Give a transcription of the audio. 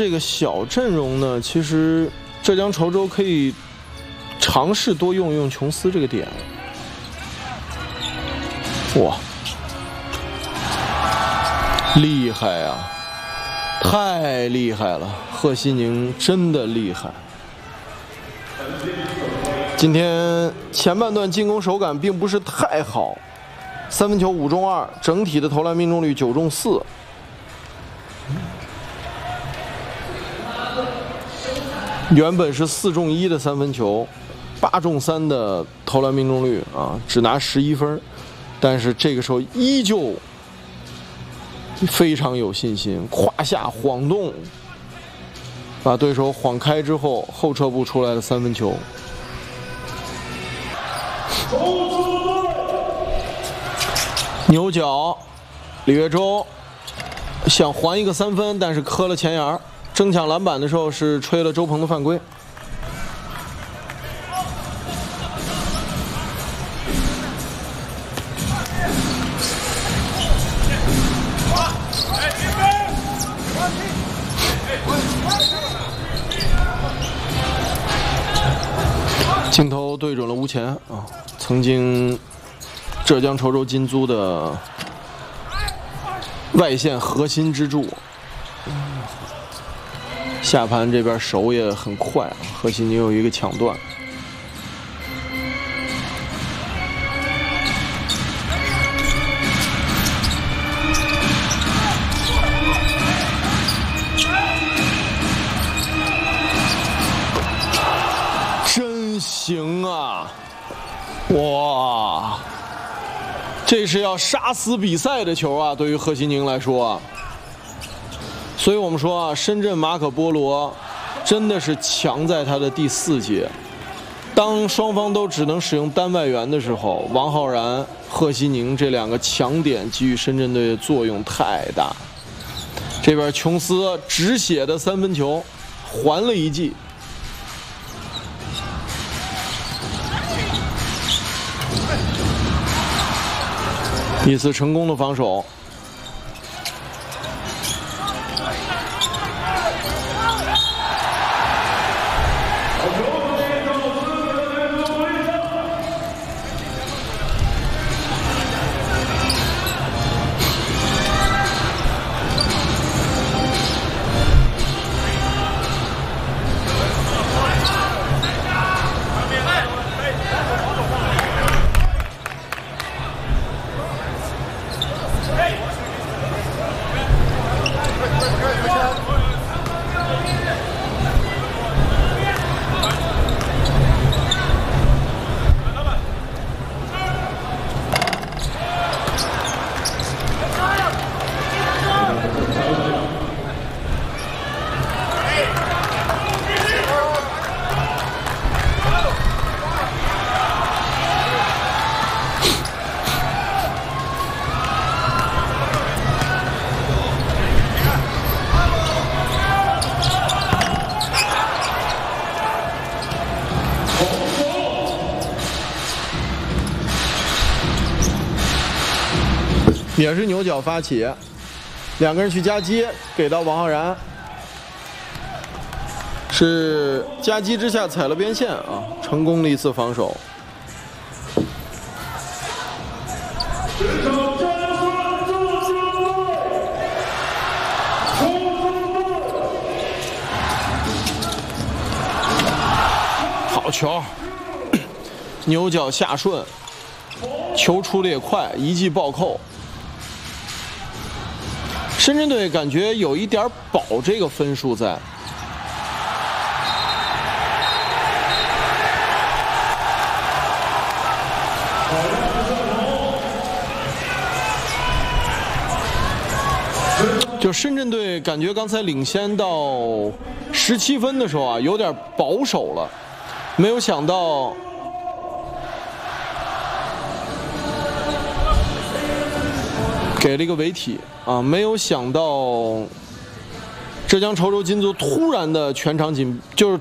这个小阵容呢，其实浙江稠州可以尝试多用用琼斯这个点。哇，厉害啊！太厉害了，贺西宁真的厉害。今天前半段进攻手感并不是太好，3分球5中2，整体的投篮命中率9中4。原本是4中1的3分球，8中3的投篮命中率啊，只拿11分，但是这个时候依旧非常有信心，胯下晃动，把对手晃开之后，后撤步出来的3分球。牛角，李月洲想还一个3分，但是磕了前沿，争抢篮板的时候是吹了周鹏的犯规。镜头对准了吴前啊，曾经浙江稠州金租的外线核心支柱。下盘这边手也很快，贺西宁有一个抢断。真行啊！哇，这是要杀死比赛的球啊！对于贺西宁来说，所以我们说啊，深圳马可波罗真的是强在他的第4节。当双方都只能使用单外援的时候，王浩然、贺西宁这2个强点给予深圳队的作用太大。这边琼斯止血的3分球，还了一记。一次成功的防守。也是牛角发起，2个人去夹击，给到王浩然，是夹击之下踩了边线啊，成功的一次防守。好球，牛角下顺，球出的也快，一记暴扣。深圳队感觉有一点保这个分数在。就深圳队感觉刚才领先到17分的时候啊，有点保守了，没有想到给了一个违体啊！没有想到浙江稠州金租突然的全场就是